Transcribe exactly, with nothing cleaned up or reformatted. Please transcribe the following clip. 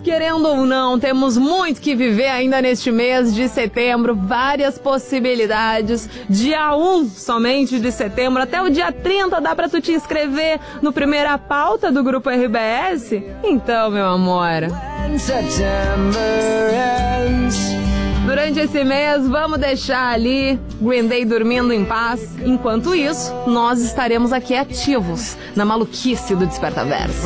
Querendo ou não, temos muito que viver ainda neste mês de setembro, várias possibilidades. Dia um somente de setembro, até o dia trinta dá pra tu te inscrever no Primeira Pauta do Grupo R B S? Então, meu amor, durante esse mês, vamos deixar ali Green Day dormindo em paz. Enquanto isso, nós estaremos aqui ativos na maluquice do Despertaverso.